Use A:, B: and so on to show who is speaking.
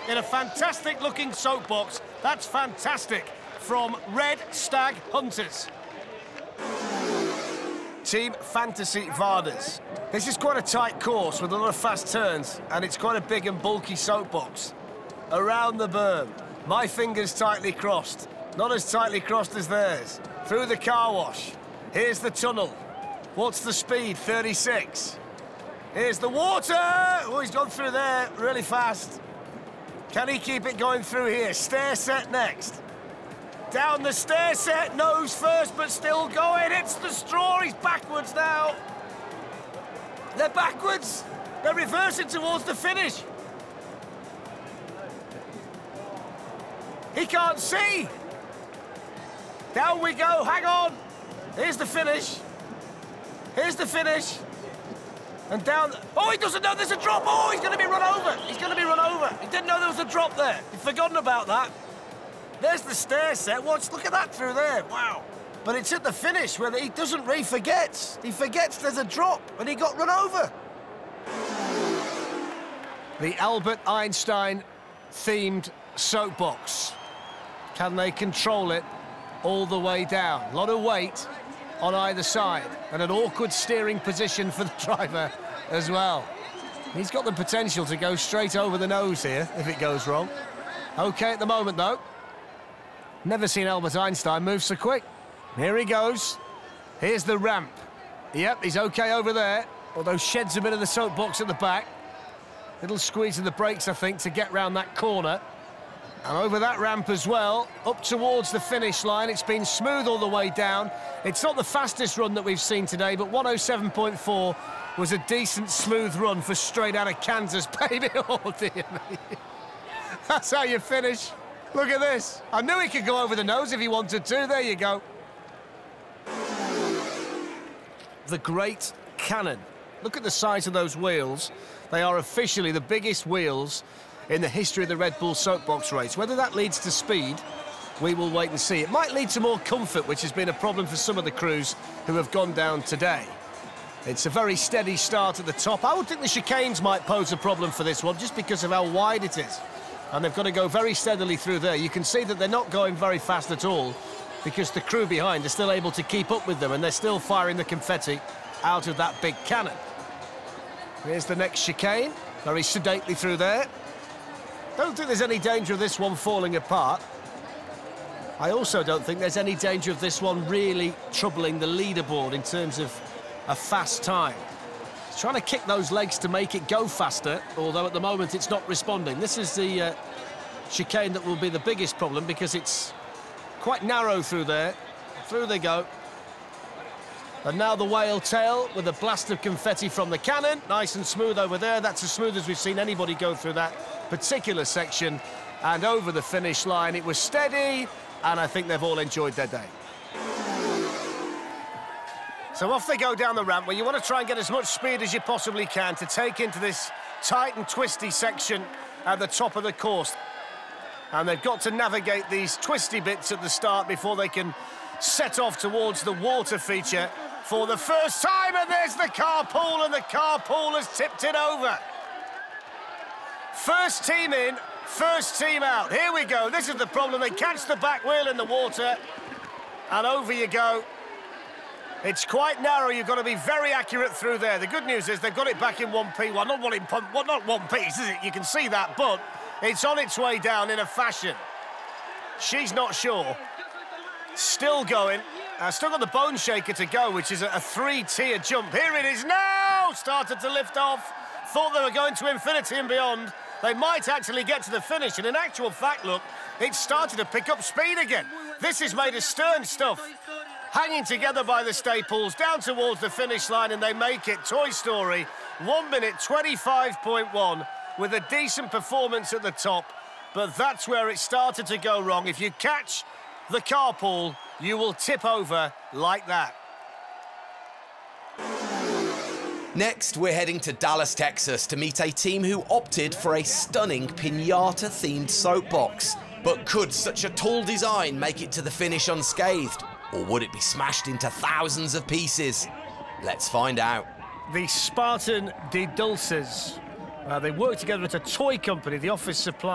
A: in a fantastic-looking soapbox. That's fantastic from Red Stag Hunters. Team Fantasy Varders. This is quite a tight course with a lot of fast turns, and it's quite a big and bulky soapbox. Around the berm. My fingers tightly crossed. Not as tightly crossed as theirs. Through the car wash. Here's the tunnel. What's the speed? 36. Here's the water! Oh, he's gone through there really fast. Can he keep it going through here? Stair set next. Down the stair set, nose first, but still going. It's the straw. He's backwards now. They're backwards. They're reversing towards the finish. He can't see. Down we go. Hang on. Here's the finish. Here's the finish. And down... Oh, he doesn't know there's a drop. Oh, he's going to be run over. He's going to be run over. He didn't know there was a drop there. He'd forgotten about that. There's the stair set. Watch, look at that through there. Wow. But it's at the finish where he doesn't really forget. He forgets there's a drop, and he got run over. The Albert Einstein-themed soapbox. Can they control it all the way down? A lot of weight on either side, and an awkward steering position for the driver as well. He's got the potential to go straight over the nose here if it goes wrong. OK at the moment, though. Never seen Albert Einstein move so quick. Here he goes. Here's the ramp. Yep, he's OK over there, although sheds a bit of the soapbox at the back. Little squeeze of the brakes, I think, to get round that corner. And over that ramp as well, up towards the finish line. It's been smooth all the way down. It's not the fastest run that we've seen today, but 107.4 was a decent, smooth run for straight out of Kansas, baby. Oh, dear me. That's how you finish. Look at this. I knew he could go over the nose if he wanted to. There you go. The Great Cannon. Look at the size of those wheels. They are officially the biggest wheels in the history of the Red Bull soapbox race. Whether that leads to speed, we will wait and see. It might lead to more comfort, which has been a problem for some of the crews who have gone down today. It's a very steady start at the top. I would think the chicanes might pose a problem for this one, just because of how wide it is. And they've got to go very steadily through there. You can see that they're not going very fast at all, because the crew behind are still able to keep up with them, and they're still firing the confetti out of that big cannon. Here's the next chicane, very sedately through there. Don't think there's any danger of this one falling apart. I also don't think there's any danger of this one really troubling the leaderboard in terms of a fast time. He's trying to kick those legs to make it go faster, although at the moment it's not responding. This is the chicane that will be the biggest problem because it's quite narrow through there. Through they go. And now the whale tail with a blast of confetti from the cannon. Nice and smooth over there. That's as smooth as we've seen anybody go through that particular section. And over the finish line, it was steady, and I think they've all enjoyed their day. So off they go down the ramp, where you want to try and get as much speed as you possibly can to take into this tight and twisty section at the top of the course. And they've got to navigate these twisty bits at the start before they can set off towards the water feature for the first time. And there's the carpool, and the carpool has tipped it over. First team in, first team out. Here we go. This is the problem. They catch the back wheel in the water, and over you go. It's quite narrow. You've got to be very accurate through there. The good news is they've got it back in one piece. Well, not one piece, is it? You can see that, but it's on its way down in a fashion. She's not sure. Still going. Still got the bone shaker to go, which is a three-tier jump. Here it is now! Started to lift off. Thought they were going to infinity and beyond. They might actually get to the finish, and in actual fact, look, it started to pick up speed again. This is made of stern stuff. Hanging together by the staples, down towards the finish line, and they make it. Toy Story, 1 minute 25.1, with a decent performance at the top. But that's where it started to go wrong. If you catch the carpool, you will tip over like that.
B: Next, we're heading to Dallas, Texas to meet a team who opted for a stunning pinata-themed soapbox. But could such a tall design make it to the finish unscathed? Or would it be smashed into thousands of pieces? Let's find out.
A: The Spartan de Dulces. They work together at a toy company, the Office Supply.